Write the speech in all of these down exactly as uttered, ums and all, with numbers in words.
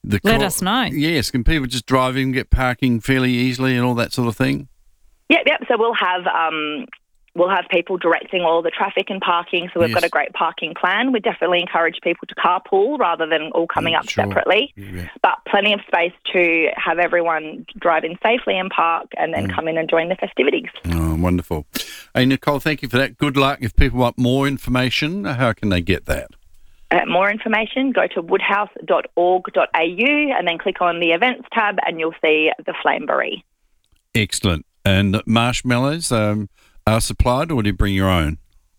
The Let co- us know. Yes, can people just drive in, get parking fairly easily and all that sort of thing? Yep, yep. So we'll have um, we'll have people directing all the traffic and parking. So we've Yes. got a great parking plan. We definitely encourage people to carpool rather than all coming Mm, up sure. separately. Yeah. But plenty of space to have everyone drive in safely and park and then come in and join the festivities. Oh, wonderful. Hey, Nicole, thank you for that. Good luck. If people want more information, how can they get that? Uh, more information, go to woodhouse dot org dot a u and then click on the events tab and you'll see the Flamboree. Excellent. And marshmallows um, are supplied, or do you bring your own?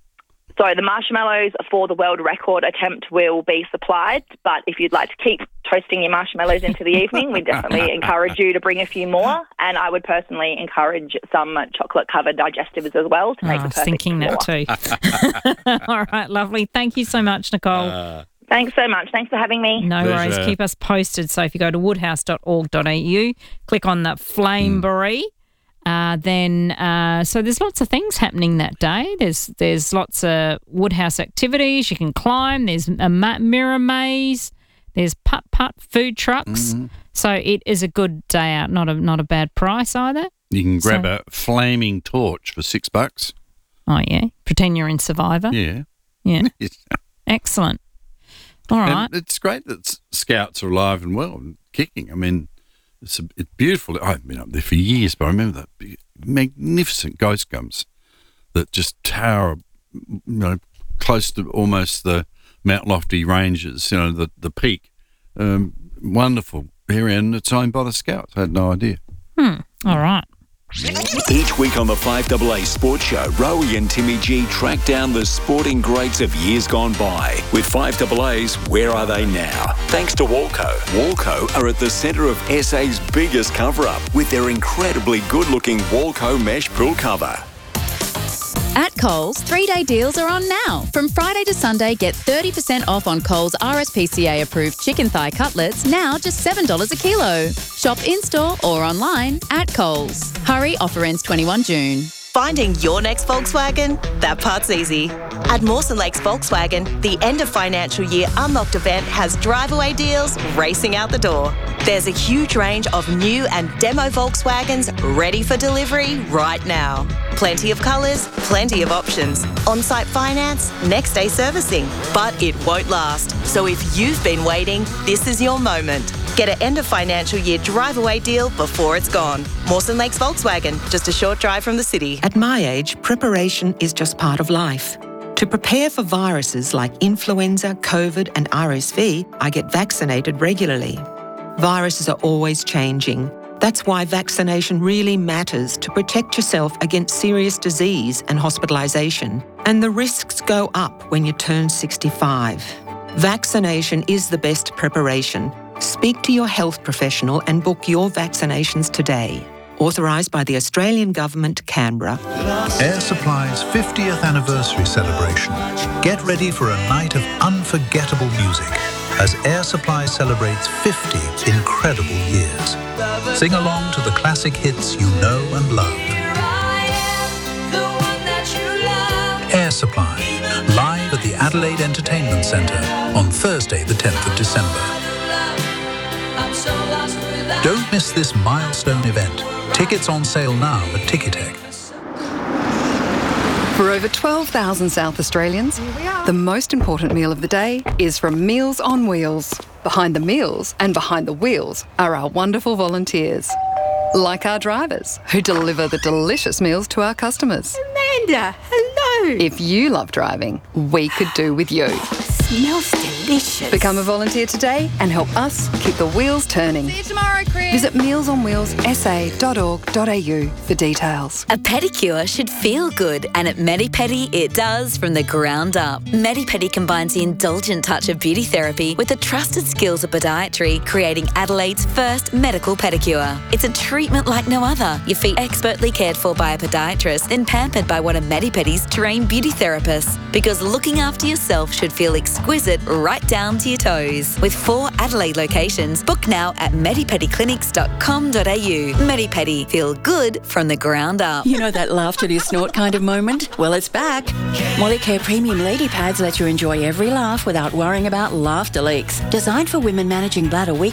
So the marshmallows for the world record attempt will be supplied, but if you'd like to keep toasting your marshmallows into the evening, we definitely encourage you to bring a few more, and I would personally encourage some chocolate-covered digestives as well to Oh, make I the was perfect thinking that s'more. too. All right, lovely. Thank you so much, Nicole. Uh, Thanks so much. Thanks for having me. No Pleasure. worries. Keep us posted. So if you go to woodhouse dot org dot a u, click on that Flamboree. Uh, then, uh, so there's lots of things happening that day. There's there's lots of Woodhouse activities you can climb. There's a ma- mirror maze. There's putt putt food trucks. Mm-hmm. So it is a good day out. Not a not a bad price either. You can grab So- a flaming torch for six bucks. Oh yeah, pretend you're in Survivor. Yeah. Yeah, Yes. excellent. All right. And it's great that s- Scouts are alive and well and kicking. I mean, it's, a, it's beautiful. I've been up there for years, but I remember that big, magnificent ghost gums that just tower, you know, close to almost the Mount Lofty Ranges, you know, the, the peak. Um, wonderful area, and it's owned by the Scouts. I had no idea. Hmm. All right. Each week on the five A A Sports Show, Rowie and Timmy G track down the sporting greats of years gone by. With five A A's, where are they now? Thanks to Walco. Walco are at the centre of S A's biggest cover-up with their incredibly good-looking Walco mesh pool cover. At Coles, three-day deals are on now. From Friday to Sunday, get thirty percent off on Coles R S P C A-approved chicken thigh cutlets, now just seven dollars a kilo. Shop in-store or online at Coles. Hurry, offer ends twenty-first of June. Finding your next Volkswagen? That part's easy. At Mawson Lakes Volkswagen, the end of financial year Unlocked event has drive-away deals racing out the door. There's a huge range of new and demo Volkswagens ready for delivery right now. Plenty of colours, plenty of options. On-site finance, next day servicing. But it won't last. So if you've been waiting, this is your moment. Get an end of financial year drive-away deal before it's gone. Mawson Lakes Volkswagen, just a short drive from the city. At my age, preparation is just part of life. To prepare for viruses like influenza, COVID and R S V, I get vaccinated regularly. Viruses are always changing. That's why vaccination really matters to protect yourself against serious disease and hospitalisation. And the risks go up when you turn sixty-five. Vaccination is the best preparation. Speak to your health professional and book your vaccinations today. Authorised by the Australian Government, Canberra. Air Supply's fiftieth anniversary celebration. Get ready for a night of unforgettable music as Air Supply celebrates fifty incredible years. Sing along to the classic hits you know and love. Air Supply, live at the Adelaide Entertainment Centre on Thursday the tenth of December. Don't miss this milestone event. Tickets on sale now at Ticketek. For over twelve thousand South Australians, the most important meal of the day is from Meals on Wheels. Behind the meals and behind the wheels are our wonderful volunteers. Like our drivers, who deliver the delicious meals to our customers. Amanda, hello. If you love driving, we could do with you. Smells delicious. Become a volunteer today and help us keep the wheels turning. See you tomorrow, Chris. Visit meals on wheels s a dot org dot a u for details. A pedicure should feel good, and at Medipedi it does from the ground up. Medipedi combines the indulgent touch of beauty therapy with the trusted skills of podiatry, creating Adelaide's first medical pedicure. It's a treatment like no other. Your feet expertly cared for by a podiatrist, then pampered by one of Medipedi's trained beauty therapists. Because looking after yourself should feel exquisite right down to your toes. With four Adelaide locations, book now at medipedi clinics dot com dot a u. Medipedi, feel good from the ground up. You know that laugh till you snort kind of moment? Well, it's back. Molicare Premium Lady Pads let you enjoy every laugh without worrying about laughter leaks. Designed for women managing bladder weakness